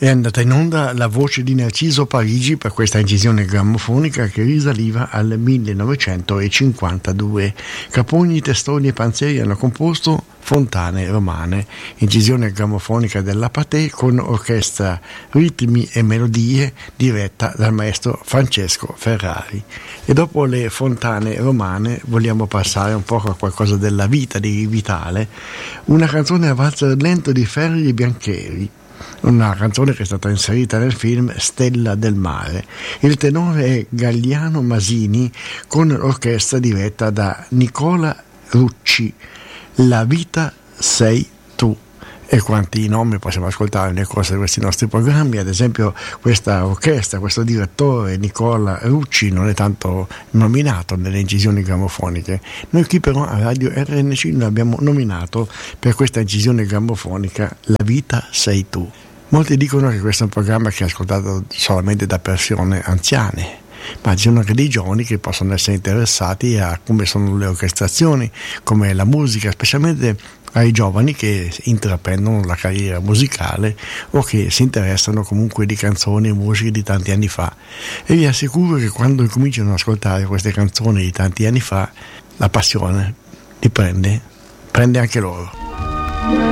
È andata in onda La voce di Narciso Parigi per questa incisione grammofonica che risaliva al 1952. Capogni, Testoni e Panzeri hanno composto Fontane Romane, incisione grammofonica della Pathé con orchestra ritmi e melodie diretta dal maestro Francesco Ferrari. E dopo le Fontane Romane vogliamo passare un po' a qualcosa della vita di Vitale, una canzone a valzer lento di Ferri e Biancheri, una canzone che è stata inserita nel film Stella del Mare. Il tenore è Galliano Masini con l'orchestra diretta da Nicola Rucci. La vita sei tu. E quanti nomi possiamo ascoltare nel corso di questi nostri programmi. Ad esempio questa orchestra, questo direttore Nicola Rucci non è tanto nominato nelle incisioni grammofoniche. Noi qui però a Radio RNC lo abbiamo nominato per questa incisione grammofonica La vita sei tu. Molti dicono che questo è un programma che è ascoltato solamente da persone anziane, ma ci sono anche dei giovani che possono essere interessati a come sono le orchestrazioni, come la musica, specialmente ai giovani che intraprendono la carriera musicale o che si interessano comunque di canzoni e musiche di tanti anni fa. E vi assicuro che quando cominciano ad ascoltare queste canzoni di tanti anni fa, la passione li prende anche loro.